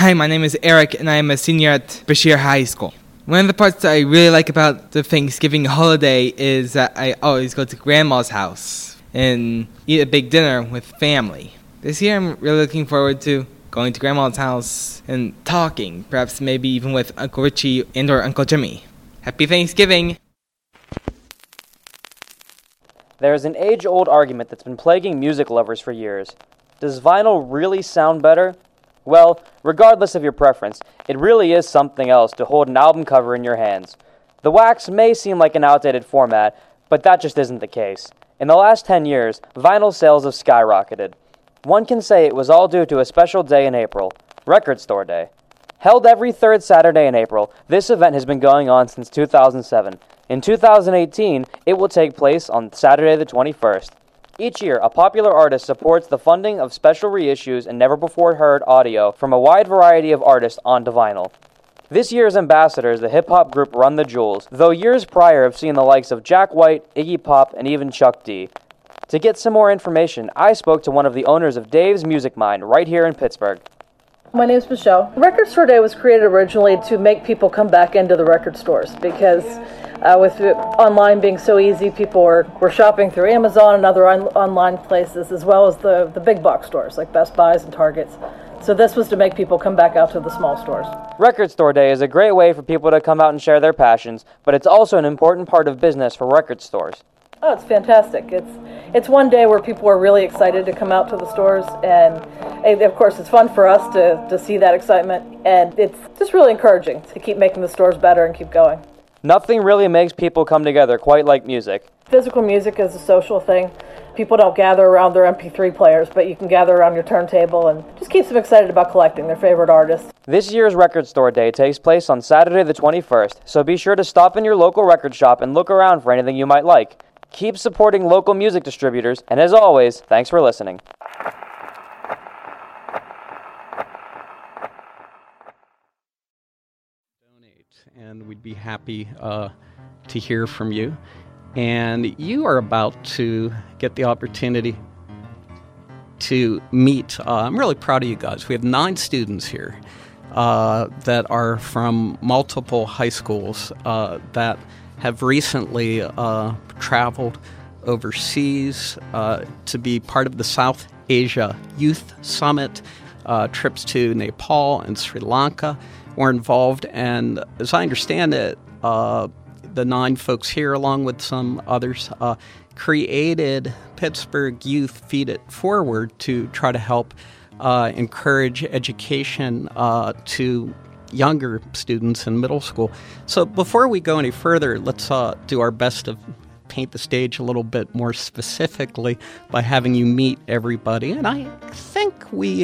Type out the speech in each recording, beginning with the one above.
Hi, my name is Eric, and I am a senior at Bashir High School. One of the parts that I really like about the Thanksgiving holiday is that I always go to Grandma's house and eat a big dinner with family. This year, I'm really looking forward to going to Grandma's house and talking, perhaps maybe even with Uncle Richie and or Uncle Jimmy. Happy Thanksgiving! There is an age-old argument that's been plaguing music lovers for years. Does vinyl really sound better? Well, regardless of your preference, it really is something else to hold an album cover in your hands. The wax may seem like an outdated format, but that just isn't the case. In the last 10 years, vinyl sales have skyrocketed. One can say it was all due to a special day in April, Record Store Day. Held every third Saturday in April, this event has been going on since 2007. In 2018, it will take place on Saturday the 21st. Each year, a popular artist supports the funding of special reissues and never-before-heard audio from a wide variety of artists onto vinyl. This year's ambassadors, the hip-hop group Run the Jewels, though years prior have seen the likes of Jack White, Iggy Pop, and even Chuck D. To get some more information, I spoke to one of the owners of Dave's Music Mind right here in Pittsburgh. My name is Michelle. Record Store Day was created originally to make people come back into the record stores because with online being so easy, people were shopping through Amazon and other online places, as well as the big box stores like Best Buys and Targets. So this was to make people come back out to the small stores. Record Store Day is a great way for people to come out and share their passions, but it's also an important part of business for record stores. Oh, it's fantastic. It's one day where people are really excited to come out to the stores, and of course it's fun for us to see that excitement, and it's just really encouraging to keep making the stores better and keep going. Nothing really makes people come together quite like music. Physical music is a social thing. People don't gather around their MP3 players, but you can gather around your turntable and just keeps them excited about collecting their favorite artists. This year's Record Store Day takes place on Saturday the 21st, so be sure to stop in your local record shop and look around for anything you might like. Keep supporting local music distributors, and as always, thanks for listening. And we'd be happy to hear from you. And you are about to get the opportunity to meet, I'm really proud of you guys. We have 9 students here that are from multiple high schools that have recently traveled overseas to be part of the South Asia Youth Summit, trips to Nepal and Sri Lanka were involved, and as I understand it, the 9 folks here, along with some others, created Pittsburgh Youth Feed It Forward to try to help encourage education to younger students in middle school. So before we go any further, let's do our best to paint the stage a little bit more specifically by having you meet everybody. And I think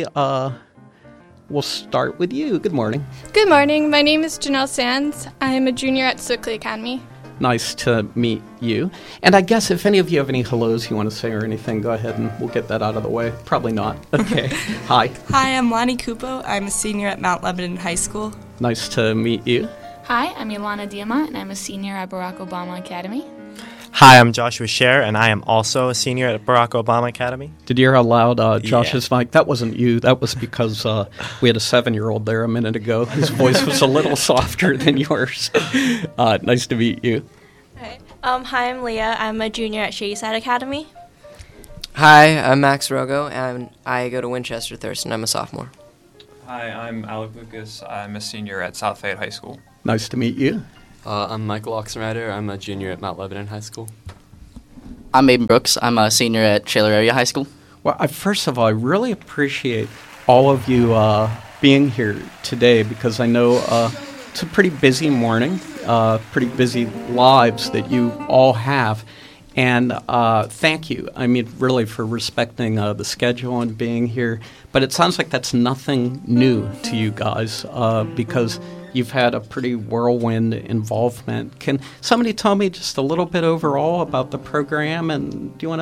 we'll start with you. Good morning. Good morning. My name is Janelle Sands. I am a junior at Sewickley Academy. Nice to meet you. And I guess if any of you have any hellos you want to say or anything, go ahead and we'll get that out of the way. Probably not. Okay. Hi. Hi, I'm Lonnie Kupo. I'm a senior at Mount Lebanon High School. Nice to meet you. Hi, I'm Ilana Diamant, and I'm a senior at Barack Obama Academy. Hi, I'm Joshua Scher, and I am also a senior at Barack Obama Academy. Did you hear how loud Josh's mic? That wasn't you. That was because we had a 7-year-old there a minute ago. His voice was a little softer than yours. Nice to meet you. Hi, I'm Leah. I'm a junior at Shadyside Academy. Hi, I'm Max Rogo, and I go to Winchester Thurston. I'm a sophomore. Hi, I'm Alec Lucas. I'm a senior at South Fayette High School. Nice to meet you. I'm Michael Oxenrider. I'm a junior at Mount Lebanon High School. I'm Aiden Brooks. I'm a senior at Shaler Area High School. Well, first of all, I really appreciate all of you being here today because I know it's a pretty busy morning, pretty busy lives that you all have. And thank you, I mean, really, for respecting the schedule and being here. But it sounds like that's nothing new to you guys because you've had a pretty whirlwind involvement. Can somebody tell me just a little bit overall about the program? And do you want to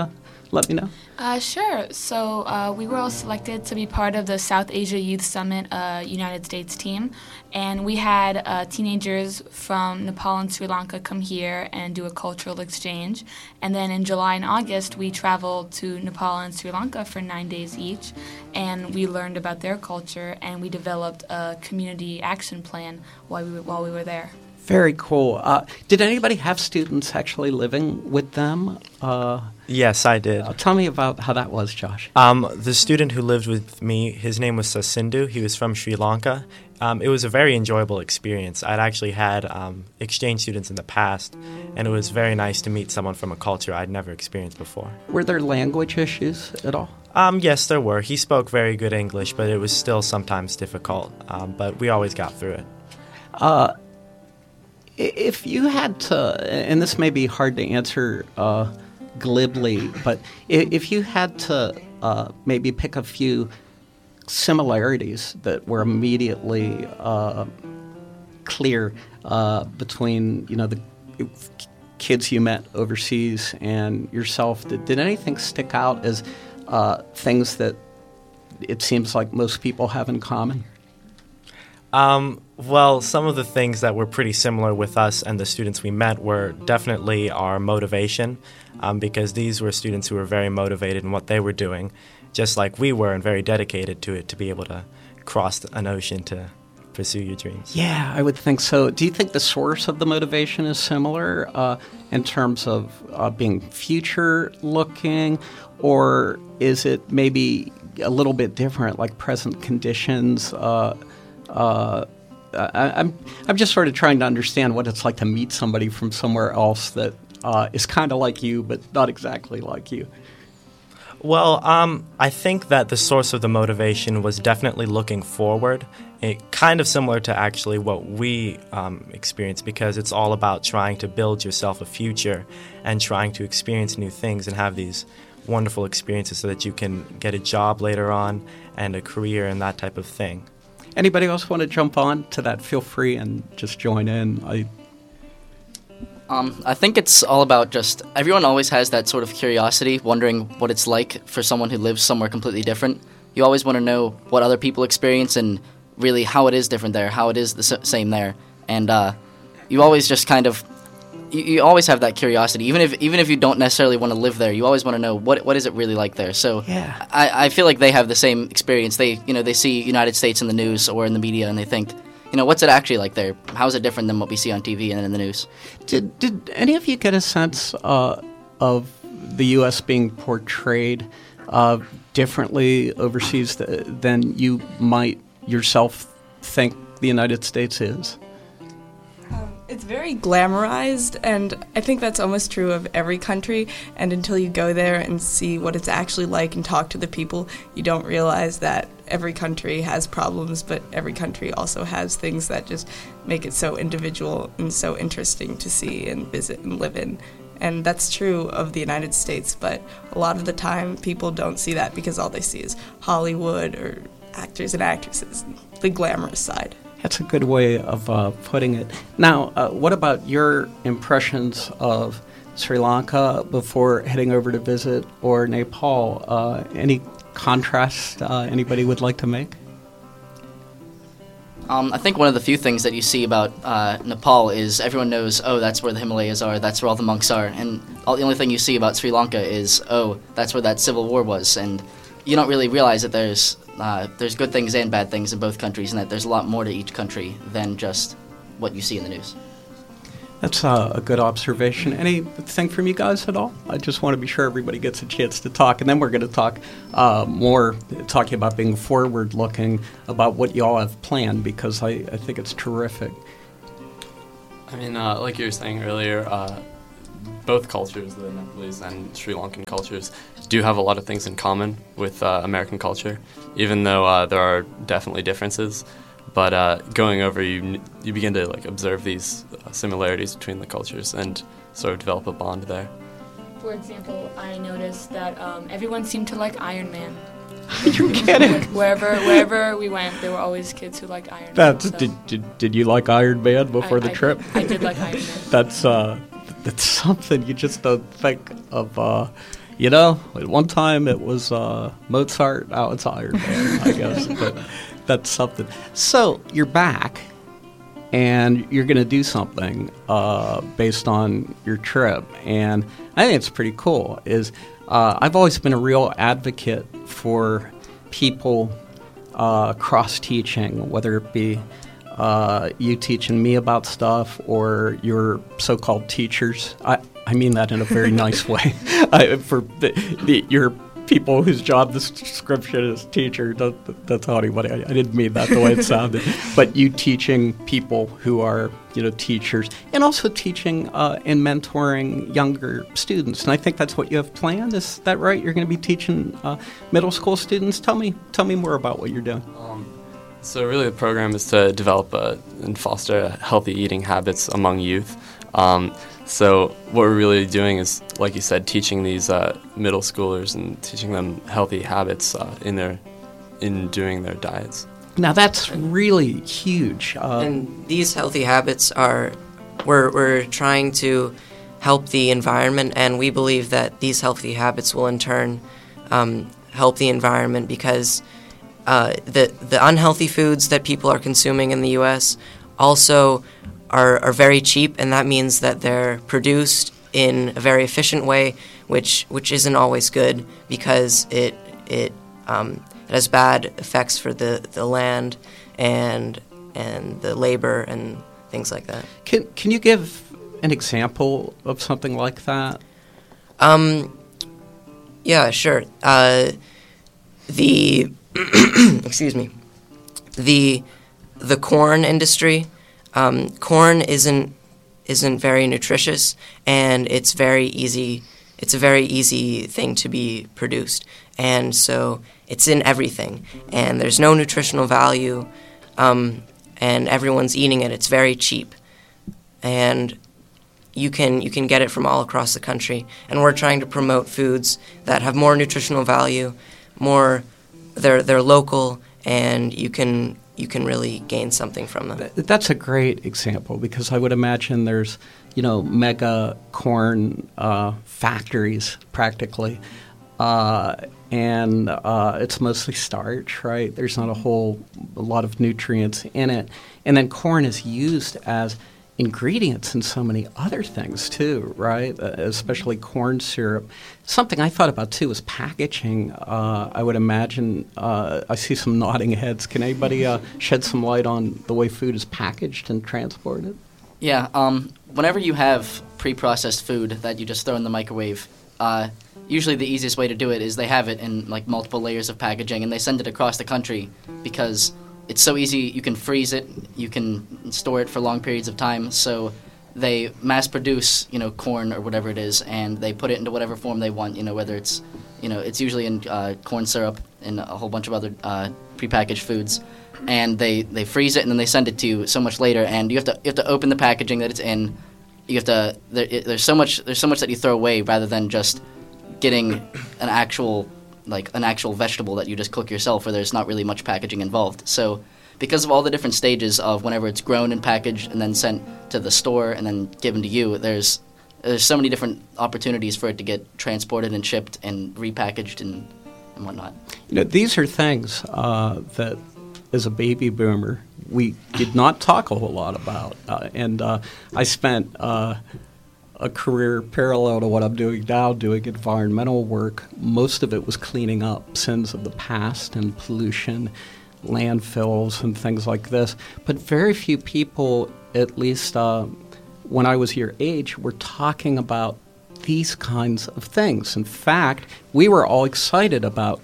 let me know? Sure. So we were all selected to be part of the South Asia Youth Summit United States team. And we had teenagers from Nepal and Sri Lanka come here and do a cultural exchange. And then in July and August, we traveled to Nepal and Sri Lanka for 9 days each. And we learned about their culture, and we developed a community action plan while we were there. Very cool. Did anybody have students actually living with them? Yes, I did. Tell me about how that was, Josh. The student who lived with me, his name was Sasindhu. He was from Sri Lanka. It was a very enjoyable experience. I'd actually had exchange students in the past, and it was very nice to meet someone from a culture I'd never experienced before. Were there language issues at all? Yes, there were. He spoke very good English, but it was still sometimes difficult. But we always got through it. If you had to, and this may be hard to answer glibly, but if you had to maybe pick a few similarities that were immediately clear between, the kids you met overseas and yourself, did anything stick out as things that it seems like most people have in common? Well, some of the things that were pretty similar with us and the students we met were definitely our motivation, because these were students who were very motivated in what they were doing, just like we were, and very dedicated to it, to be able to cross an ocean to pursue your dreams. Yeah, I would think so. Do you think the source of the motivation is similar in terms of being future-looking, or is it maybe a little bit different, like present conditions? I'm just sort of trying to understand what it's like to meet somebody from somewhere else that is kind of like you, but not exactly like you. Well, I think that the source of the motivation was definitely looking forward. Kind of similar to actually what we experience, because it's all about trying to build yourself a future and trying to experience new things and have these wonderful experiences so that you can get a job later on and a career and that type of thing. Anybody else want to jump on to that? Feel free and just join in. I think it's all about just everyone always has that sort of curiosity, wondering what it's like for someone who lives somewhere completely different. You always want to know what other people experience and really how it is different there, how it is the same there. And you always just kind of, you always have that curiosity. Even if you don't necessarily want to live there, you always want to know what is it really like there. So yeah. I feel like they have the same experience. They see United States in the news or in the media, and they think, what's it actually like there? How is it different than what we see on TV and in the news? Did any of you get a sense of the U.S. being portrayed differently overseas than you might yourself think the United States is? It's very glamorized, and I think that's almost true of every country, and until you go there and see what it's actually like and talk to the people, you don't realize that every country has problems, but every country also has things that just make it so individual and so interesting to see and visit and live in. And that's true of the United States, but a lot of the time people don't see that because all they see is Hollywood or actors and actresses, the glamorous side. That's a good way of putting it. Now, what about your impressions of Sri Lanka before heading over to visit, or Nepal? Any contrast anybody would like to make? I think one of the few things that you see about Nepal is everyone knows, that's where the Himalayas are, that's where all the monks are. And the only thing you see about Sri Lanka is, that's where that civil war was. And you don't really realize that there's good things and bad things in both countries, and that there's a lot more to each country than just what you see in the news. That's a good observation. Anything from you guys at all? I just want to be sure everybody gets a chance to talk, and then we're going to talk more, talking about being forward-looking, about what you all have planned, because I think it's terrific. I mean, like you were saying earlier, both cultures, the Nepalese and Sri Lankan cultures, do have a lot of things in common with American culture, even though there are definitely differences. But going over, you begin to observe these similarities between the cultures and sort of develop a bond there. For example, I noticed that everyone seemed to like Iron Man. You're kidding. Wherever we went, there were always kids who liked Iron Man. So. Did you like Iron Man before the trip? I did like Iron Man. That's something you just don't think of. You know, at one time it was Mozart, now it's Iron Man, I guess. But that's something. So you're back, and you're going to do something based on your trip. And I think it's pretty cool. I've always been a real advocate for people cross-teaching, whether it be you teaching me about stuff or your so-called teachers. I mean that in a very nice way. For your people whose job description is teacher, don't tell anybody. I didn't mean that the way it sounded. But you teaching people who are, teachers, and also teaching and mentoring younger students. And I think that's what you have planned. Is that right? You're going to be teaching middle school students. Tell me more about what you're doing. So really the program is to develop and foster healthy eating habits among youth. So what we're really doing is, like you said, teaching these middle schoolers and teaching them healthy habits in doing their diets. Now that's really huge. And these healthy habits we're trying to help the environment, and we believe that these healthy habits will in turn help the environment because the unhealthy foods that people are consuming in the U.S. also are very cheap, and that means that they're produced in a very efficient way, which isn't always good because it has bad effects for the land and the labor and things like that. Can you give an example of something like that? Yeah, sure. Excuse me. The corn industry. Corn isn't very nutritious, and it's very easy. It's a very easy thing to be produced, and so it's in everything. And there's no nutritional value, and everyone's eating it. It's very cheap, and you can get it from all across the country. And we're trying to promote foods that have more nutritional value, they're local, and you can really gain something from them. That's a great example because I would imagine there's, mega corn factories practically, and it's mostly starch, right? There's not a lot of nutrients in it. And then corn is used as ingredients in so many other things too, right? Especially corn syrup. Something I thought about too is packaging. I would imagine, I see some nodding heads. Can anybody shed some light on the way food is packaged and transported? Yeah, whenever you have pre-processed food that you just throw in the microwave, usually the easiest way to do it is they have it in like multiple layers of packaging and they send it across the country because it's so easy. You can freeze it, you can store it for long periods of time. So they mass produce, corn or whatever it is, and they put it into whatever form they want. Whether it's, it's usually in corn syrup and a whole bunch of other prepackaged foods, and they freeze it and then they send it to you so much later. And you have to open the packaging that it's in. You have to. There's so much that you throw away rather than just getting an actual vegetable that you just cook yourself where there's not really much packaging involved. So because of all the different stages of whenever it's grown and packaged and then sent to the store and then given to you, there's so many different opportunities for it to get transported and shipped and repackaged and whatnot. These are things that as a baby boomer we did not talk a whole lot about. And I spent a career parallel to what I'm doing now, doing environmental work. Most of it was cleaning up sins of the past and pollution, landfills and things like this. But very few people, at least when I was your age, were talking about these kinds of things. In fact, we were all excited about,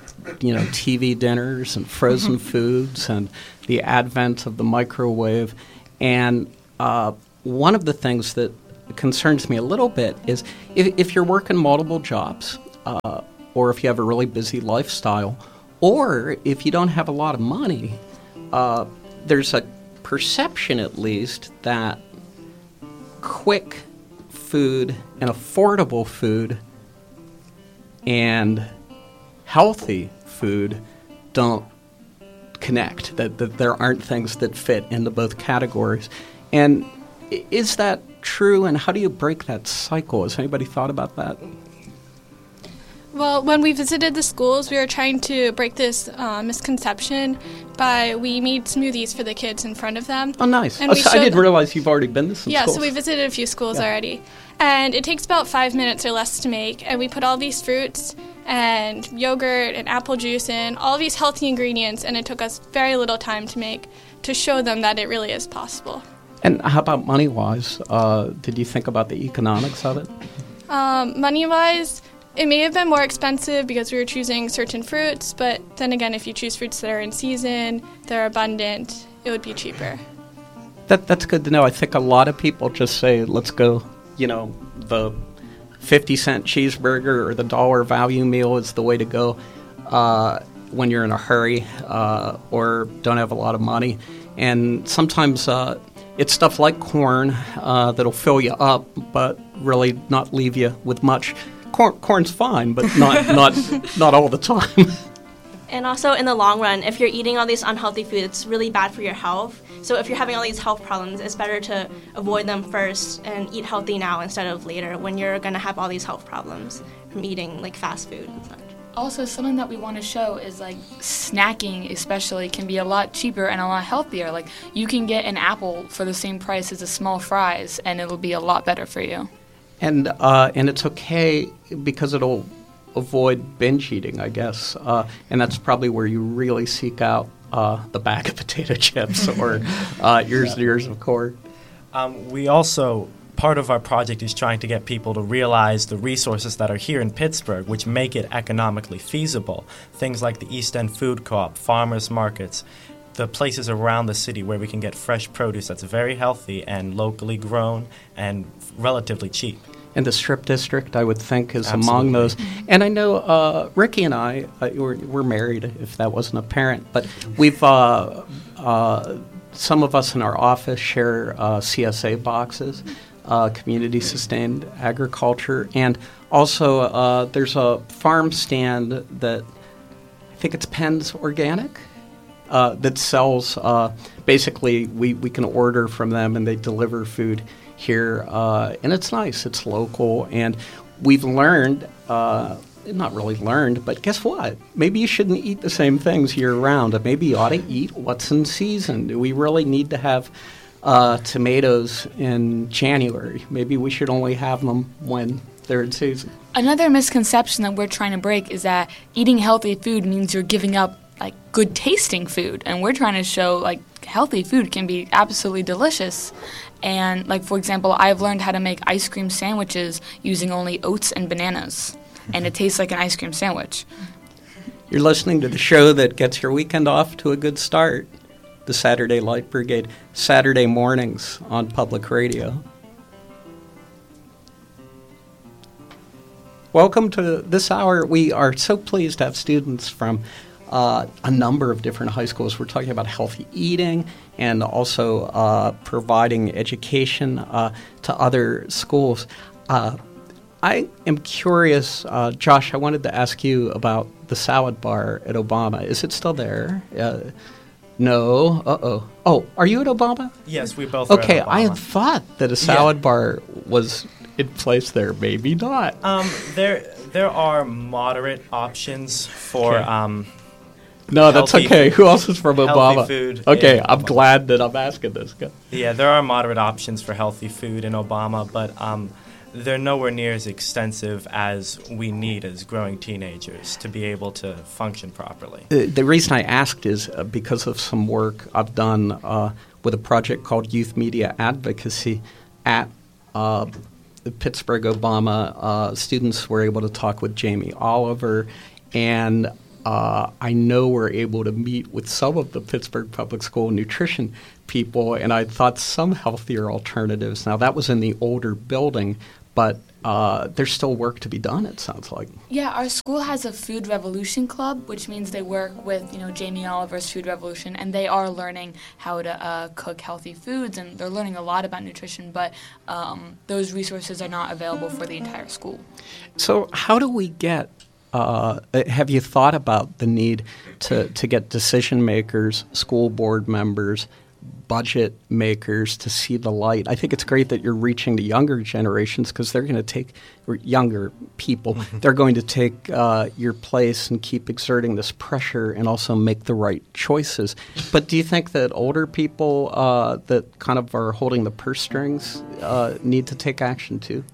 TV dinners and frozen foods and the advent of the microwave. And one of the things that concerns me a little bit is if you're working multiple jobs or if you have a really busy lifestyle or if you don't have a lot of money, there's a perception at least that quick food and affordable food and healthy food don't connect, that there aren't things that fit into both categories. And is that true, and how do you break that cycle? Has anybody thought about that? Well, when we visited the schools, we were trying to break this misconception we made smoothies for the kids in front of them. Oh, nice. And I didn't realize you've already been to some schools. Yeah, so we visited a few schools already. And it takes about 5 minutes or less to make, and we put all these fruits and yogurt and apple juice in, all these healthy ingredients, and it took us very little time to make, to show them that it really is possible. And how about money-wise? Did you think about the economics of it? Money-wise, it may have been more expensive because we were choosing certain fruits, but then again, if you choose fruits that are in season, they're abundant, it would be cheaper. That's good to know. I think a lot of people just say, let's go, the 50-cent cheeseburger or the $1 value meal is the way to go when you're in a hurry or don't have a lot of money. And sometimes it's stuff like corn that'll fill you up, but really not leave you with much. Corn's fine, but not all the time. And also, in the long run, if you're eating all these unhealthy foods, it's really bad for your health. So if you're having all these health problems, it's better to avoid them first and eat healthy now instead of later when you're going to have all these health problems from eating like fast food and such. Also, something that we want to show is like snacking especially can be a lot cheaper and a lot healthier. Like you can get an apple for the same price as a small fries and it'll be a lot better for you. And it's okay because it'll avoid binge eating, I guess. And that's probably where you really seek out the bag of potato chips or years of corn. We also, part of our project is trying to get people to realize the resources that are here in Pittsburgh, which make it economically feasible. Things like the East End Food Co-op, farmers markets, the places around the city where we can get fresh produce that's very healthy and locally grown and relatively cheap. And the Strip District, I would think, is Absolutely. among those. And I know Ricky and I, we're married, if that wasn't apparent, but we've, some of us in our office share CSA boxes, community sustained agriculture, and also there's a farm stand that, I think it's Penn's Organic, that sells, basically we can order from them and they deliver food here, and it's nice, it's local, and we've learned, not really learned, but guess what? Maybe you shouldn't eat the same things year-round. Maybe you ought to eat what's in season. Do we really need to have tomatoes in January? Maybe we should only have them when they're in season. Another misconception that we're trying to break is that eating healthy food means you're giving up like good tasting food, and we're trying to show like healthy food can be absolutely delicious. And like for example, I've learned how to make ice cream sandwiches using only oats and bananas, and it tastes like an ice cream sandwich. You're listening to the show that gets your weekend off to a good start, the Saturday Light Brigade, Saturday mornings on public radio. Welcome to this hour. We are so pleased to have students from a number of different high schools. We're talking about healthy eating and also providing education to other schools. I am curious, Josh, I wanted to ask you about the salad bar at Obama. Is it still there? No. Uh-oh. Oh, are you at Obama? Yes, we both are Okay, at Obama. I had thought that a salad bar was in place there. Maybe not. There are moderate options for no, that's okay. Who else is from Obama? Food. Okay, I'm glad that I'm asking this guy. Yeah, there are moderate options for healthy food in Obama, but they're nowhere near as extensive as we need as growing teenagers to be able to function properly. The reason I asked is because of some work I've done with a project called Youth Media Advocacy at the Pittsburgh Obama. Students were able to talk with Jamie Oliver, and I know we're able to meet with some of the Pittsburgh Public School nutrition people, and I thought some healthier alternatives. Now, that was in the older building, but there's still work to be done, it sounds like. Yeah, our school has a Food Revolution Club, which means they work with, Jamie Oliver's Food Revolution, and they are learning how to cook healthy foods, and they're learning a lot about nutrition, but those resources are not available for the entire school. So how do we get have you thought about the need to get decision makers, school board members, budget makers to see the light. I think it's great that you're reaching the younger generations because they're going to take, or younger people, they're going to take your place and keep exerting this pressure and also make the right choices. But do you think that older people that kind of are holding the purse strings need to take action too?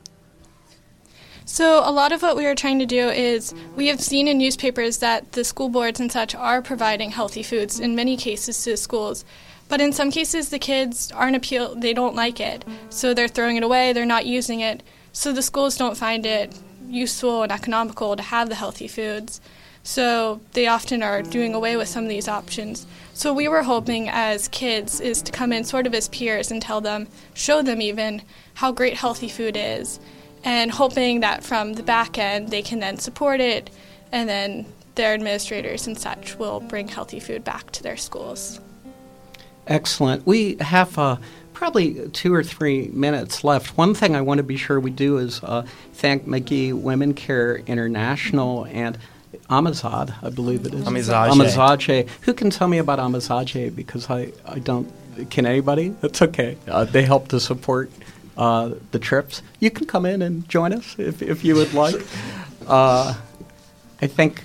So a lot of what we are trying to do is we have seen in newspapers that the school boards and such are providing healthy foods in many cases to schools. But in some cases the kids they don't like it. So they're throwing it away, they're not using it. So the schools don't find it useful and economical to have the healthy foods. So they often are doing away with some of these options. So we were hoping as kids is to come in sort of as peers and tell them, show them even how great healthy food is. And hoping that from the back end they can then support it, and then their administrators and such will bring healthy food back to their schools. Excellent. We have probably 2 or 3 minutes left. One thing I want to be sure we do is thank Magee Women Care International and Amizad, I believe it is. Amizaje. Who can tell me about Amizaje? Because I don't. Can anybody? That's okay. They help to support the trips. You can come in and join us if you would like. I think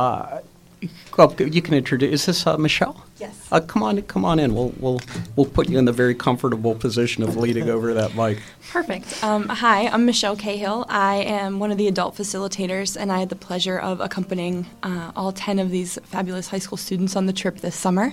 you can introduce. Is this Michelle? Yes. Come on in. We'll put you in the very comfortable position of leading over that mic. Perfect. Hi, I'm Michelle Cahill. I am one of the adult facilitators, and I had the pleasure of accompanying all 10 of these fabulous high school students on the trip this summer.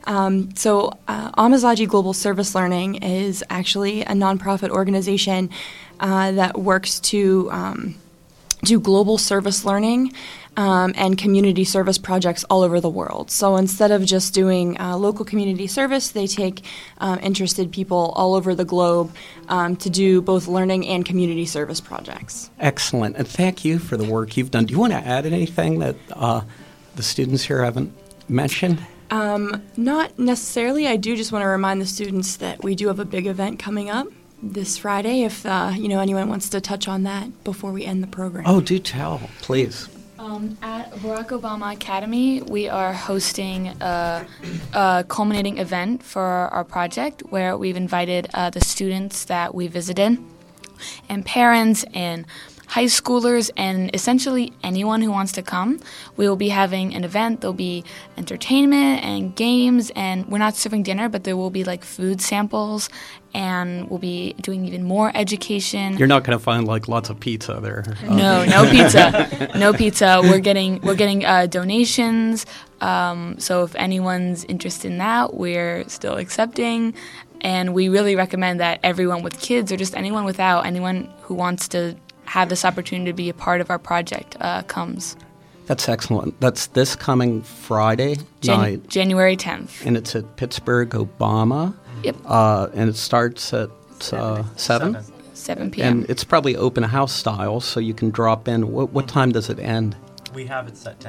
Amizaje Global Service Learning is actually a nonprofit organization that works to do global service learning and community service projects all over the world. So instead of just doing local community service, they take interested people all over the globe to do both learning and community service projects. Excellent. And thank you for the work you've done. Do you want to add anything that the students here haven't mentioned? Not necessarily. I do just want to remind the students that we do have a big event coming up this Friday, if anyone wants to touch on that before we end the program. Oh, do tell, please. At Barack Obama Academy, we are hosting a culminating event for our project where we've invited the students that we visited and parents and high schoolers and essentially anyone who wants to come. We will be having an event. There'll be entertainment and games, and we're not serving dinner, but there will be like food samples, and we'll be doing even more education. You're not going to find like lots of pizza there. No pizza. No pizza. We're getting donations. So if anyone's interested in that, we're still accepting. And we really recommend that everyone with kids or just anyone who wants to have this opportunity to be a part of our project comes. That's excellent. That's this coming Friday night. January 10th. And it's at Pittsburgh Obama. Yep. And it starts at 7? 7 p.m. And it's probably open house style, so you can drop in. What time does it end? We have it set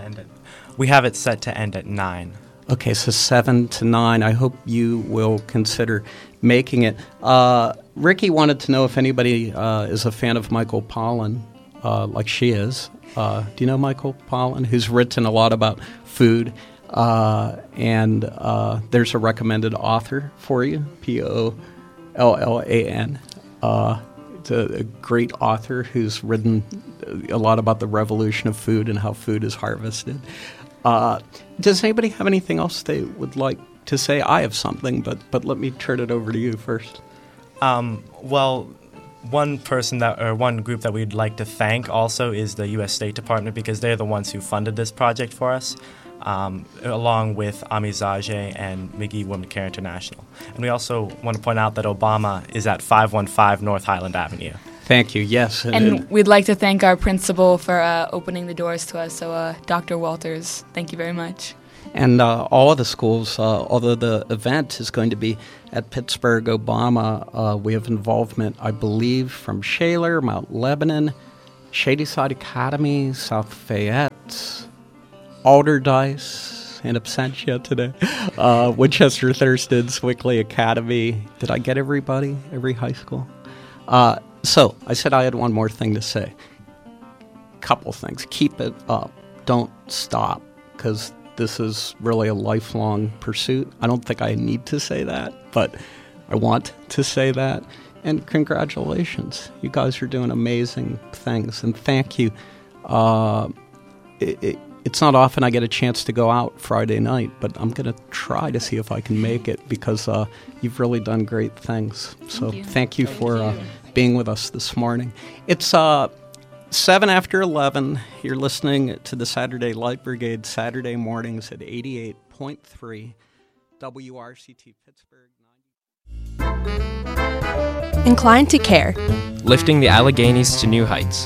to end at 9. Okay, so 7 to 9. I hope you will consider making it. Ricky wanted to know if anybody is a fan of Michael Pollan, like she is. Do you know Michael Pollan, who's written a lot about food? And there's a recommended author for you, Pollan. It's a great author who's written a lot about the revolution of food and how food is harvested. Does anybody have anything else they would like to say? I have something, but let me turn it over to you first. Well, one group that we'd like to thank also is the U.S. State Department, because they're the ones who funded this project for us, along with Amizaje and Magee Women Care International. And we also want to point out that Obama is at 515 North Highland Avenue. Thank you, yes. And we'd like to thank our principal for opening the doors to us, so Dr. Walters, thank you very much. And all of the schools, although the event is going to be at Pittsburgh Obama, we have involvement, I believe, from Shaler, Mount Lebanon, Shadyside Academy, South Fayette, Alderdice, in absentia today, Winchester Thurston, Swickley Academy. Did I get everybody? Every high school? So I said I had one more thing to say. Couple things. Keep it up. Don't stop, because this is really a lifelong pursuit. I don't think I need to say that, but I want to say that. And congratulations. You guys are doing amazing things, and thank you. It's not often I get a chance to go out Friday night, but I'm going to try to see if I can make it because you've really done great things. So thank you for being with us this morning. It's 7 after 11. You're listening to the Saturday Light Brigade Saturday mornings at 88.3 WRCT Pittsburgh. Inclined to Care. Lifting the Alleghenies to new heights.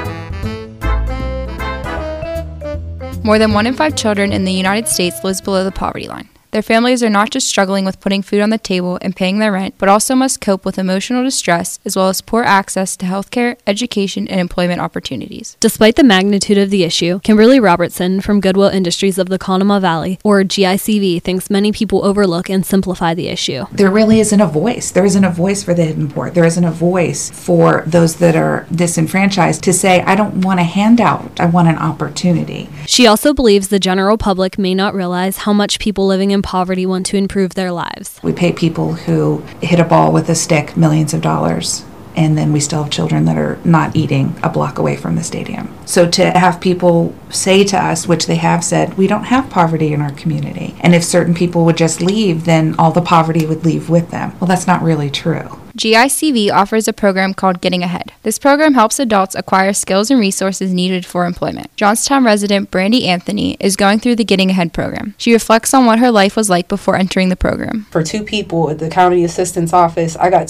More than 1 in 5 children in the United States lives below the poverty line. Their families are not just struggling with putting food on the table and paying their rent, but also must cope with emotional distress as well as poor access to healthcare, education, and employment opportunities. Despite the magnitude of the issue, Kimberly Robertson from Goodwill Industries of the Conemaugh Valley, or GICV, thinks many people overlook and simplify the issue. There really isn't a voice. There isn't a voice for the hidden poor. There isn't a voice for those that are disenfranchised to say, I don't want a handout, I want an opportunity. She also believes the general public may not realize how much people living in poverty want to improve their lives. We pay people who hit a ball with a stick millions of dollars, and then we still have children that are not eating a block away from the stadium. So to have people say to us, which they have said, we don't have poverty in our community, and if certain people would just leave, then all the poverty would leave with them. Well, that's not really true. GICV offers a program called Getting Ahead. This program helps adults acquire skills and resources needed for employment. Johnstown resident Brandy Anthony is going through the Getting Ahead program. She reflects on what her life was like before entering the program. For 2 people at the county assistant's office, I got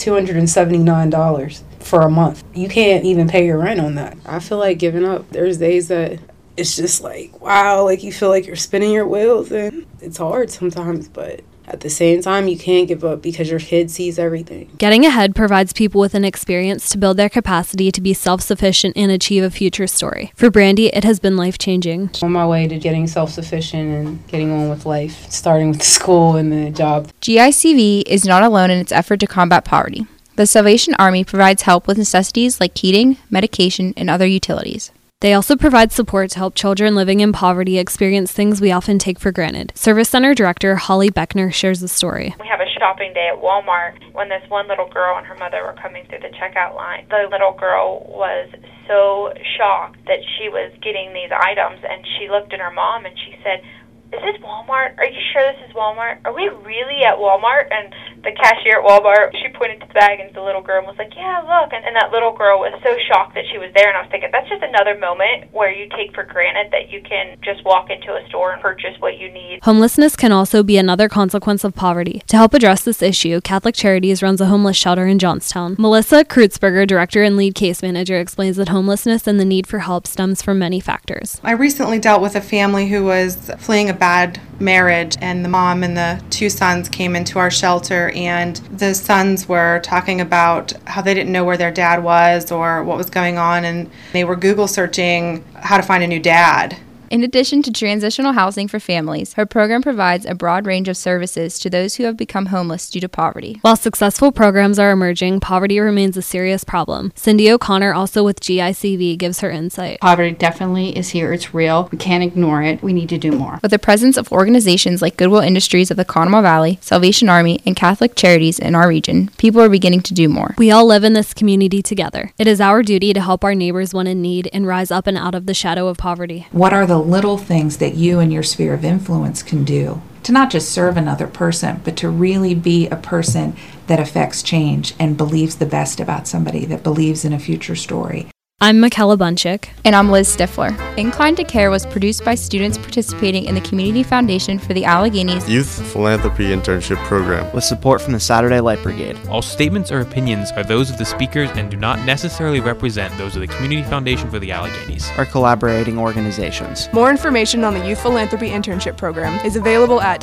$279 for a month. You can't even pay your rent on that. I feel like giving up. There's days that it's just like, wow, like you feel like you're spinning your wheels, and it's hard sometimes, but at the same time, you can't give up because your kid sees everything. Getting Ahead provides people with an experience to build their capacity to be self-sufficient and achieve a future story. For Brandy, it has been life-changing. On my way to getting self-sufficient and getting on with life, starting with the school and the job. GICV is not alone in its effort to combat poverty. The Salvation Army provides help with necessities like heating, medication, and other utilities. They also provide support to help children living in poverty experience things we often take for granted. Service Center Director Holly Beckner shares the story. We have a shopping day at Walmart when this one little girl and her mother were coming through the checkout line. The little girl was so shocked that she was getting these items, and she looked at her mom and she said, "Is this Walmart? Are you sure this is Walmart? Are we really at Walmart?" And the cashier at Walmart, she pointed to the bag and the little girl was like, "Yeah, look." And that little girl was so shocked that she was there. And I was thinking, that's just another moment where you take for granted that you can just walk into a store and purchase what you need. Homelessness can also be another consequence of poverty. To help address this issue, Catholic Charities runs a homeless shelter in Johnstown. Melissa Kreutzberger, director and lead case manager, explains that homelessness and the need for help stems from many factors. I recently dealt with a family who was fleeing a bad marriage, and the mom and the 2 sons came into our shelter, and the sons were talking about how they didn't know where their dad was or what was going on, and they were Google searching how to find a new dad. In addition to transitional housing for families, her program provides a broad range of services to those who have become homeless due to poverty. While successful programs are emerging, poverty remains a serious problem. Cindy O'Connor, also with GICV, gives her insight. Poverty definitely is here. It's real. We can't ignore it. We need to do more. With the presence of organizations like Goodwill Industries of the Conemaugh Valley, Salvation Army, and Catholic Charities in our region, people are beginning to do more. We all live in this community together. It is our duty to help our neighbors when in need and rise up and out of the shadow of poverty. What are the little things that you and your sphere of influence can do to not just serve another person, but to really be a person that affects change and believes the best about somebody, that believes in a future story? I'm Michaela Bunchick. And I'm Liz Stifler. Inclined to Care was produced by students participating in the Community Foundation for the Alleghenies Youth Philanthropy Internship Program, with support from the Saturday Light Brigade. All statements or opinions are those of the speakers and do not necessarily represent those of the Community Foundation for the Alleghenies or collaborating organizations. More information on the Youth Philanthropy Internship Program is available at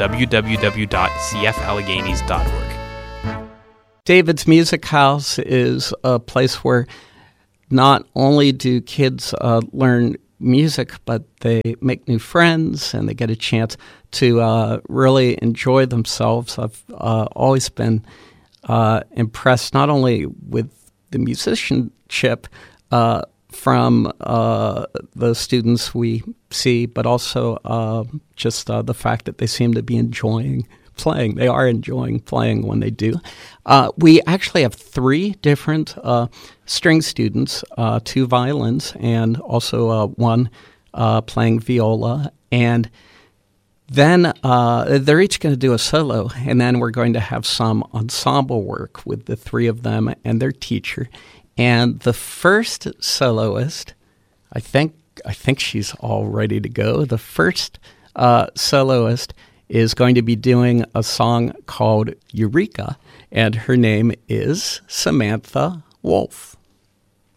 www.cfallegenies.org. David's Music House is a place where not only do kids learn music, but they make new friends and they get a chance to really enjoy themselves. I've always been impressed not only with the musicianship from the students we see, but also just the fact that they seem to be enjoying playing. They are enjoying playing when they do. We actually have 3 different string students, 2 violins, and also one playing viola. And then they're each going to do a solo, and then we're going to have some ensemble work with the 3 of them and their teacher. And the first soloist, I think she's all ready to go. The first soloist is going to be doing a song called Eureka, and her name is Samantha Wolf.